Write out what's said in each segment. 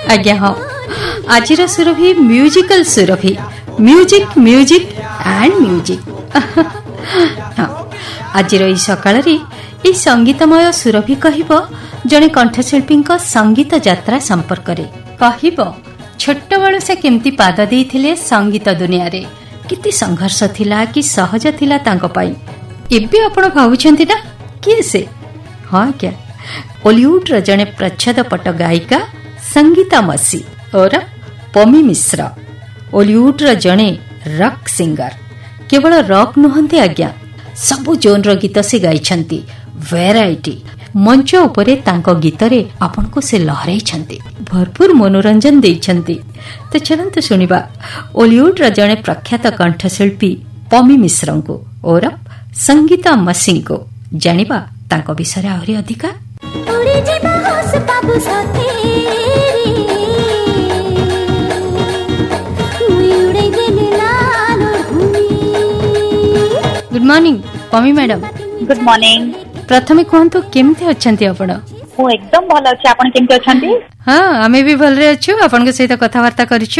आज्ञा हाँ आज Surabhi musical Surabhi music music and music हाँ आज सकाल ये संगीतमय सुरभि कहब जड़े कंठशिल्पी संगीत यात्रा संपर्क रे कहब छोट बेलू से केमती पाद देइथिले संगीत दुनिया रे किति संघर्ष थिला कि सहज थिला तांको पाई एबे आपण भाबुछंती ना किए से हाँ क्या बॉलीवुड र जड़े प्रच्छद पट गायिका संगीता मसी और पमी मिश्र बॉलीवुड र जड़े रॉक सिंगर केवल रॉक नुहंती आज्ञा सबु जोन र गीत से गाइछंती वैरायटी मंच उपरे तांको गीत रे आपन को से लहराई छंती भरपूर मनोरंजन देइछंती तो चलंतु सुनिबा बॉलीवुड र जड़े प्रख्यात कंठशिल्पी पमी मिश्र को और संगीता मसी को जानिबा तांको विषय आहरी अधिका good morning Pammi madam good morning प्रथमे कहंतु केमते अछंती आपण ओ एकदम भलो अछि आपण केमते अछंती हां हमें भी भलरे अछु आपण के सहित कथा वार्ता करिछु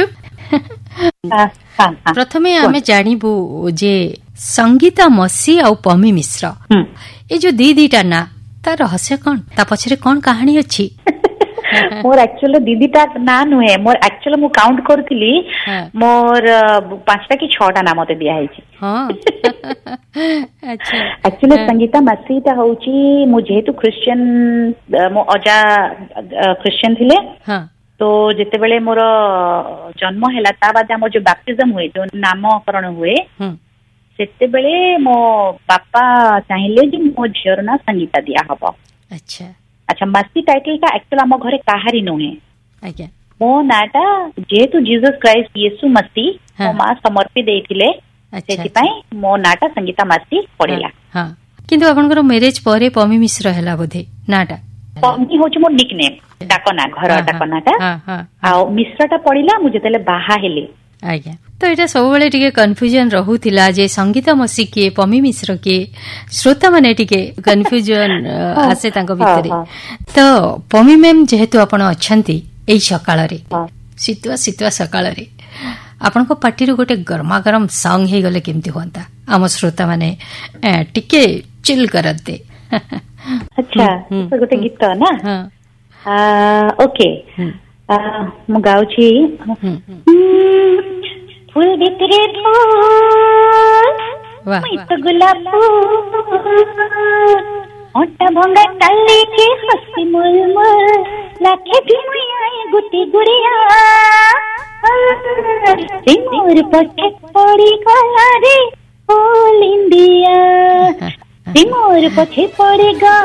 प्रथमे हमें जानिबु जे संगीता मसी आ पमी मिश्र ए जो दीदीटा ना ता रहस्य कोन ता पछरे कोन कहानी अछि मोर एक्चुअली दीदीटा ना नुहे मोर एक्चुअली मु काउंट करथिली मोर 5टा कि 6टा नाम मते दिया हेछि हां अच्छा एक्चुअली संगीता मसीटा होछि मु जेहेतु क्रिश्चियन मो अजा क्रिश्चियन थिले हां तो जेते बेले मोर जन्म हैला ता बाद हमर जो बैप्टिज्म हुए जो नामकरण हुए सेते बेले मो पापा चाहिले जे मो झियर ना संगीता दिया हबो अच्छा अच्छा मस्ती टाइटल का एक्चुअली हम घरे काहारी नुहे आज्ञा मो नाटा जेहेतु जीसस क्राइस्ट येसु मस्ती मो मां समर्पी देइथिले सेति पई मो नाटा संगीता मस्ती पड़िला हां किंतु आपनकर मैरिज परे पमी मिश्र हैला बोधे नाटा पमी होछ मो निकनेम डाकना घर डाकनाटा हां हां आ मिश्रटा पड़िला मु जेतेले बाहा हेले आज्ञा तो एटा सब बेले टिके कन्फ्यूजन रहुतिला जे संगीता मसी के पमी मिश्र के श्रोता माने टिके कन्फ्यूजन आसे तांको भितरे तो पमी मैम जेहेतु आपण अछंती एई सकाळ रे सितुआ सितुआ सकाळ रे आपण को पार्टी रो गोटे गरमा गरम सॉन्ग हे गले केमती होंता आम श्रोता माने टिके चिल करते अच्छा तो गोटे गीत ना हां ओके मु गाउछी फूल भितरे फूल मित गुलाब ओटा भंगा टाले के हसी मुलमुल लाखे भी आई गुटी गुड़िया सिंदूर पटे पड़ी गला रे फूल इंडिया सिंदूर पटे पड़ेगा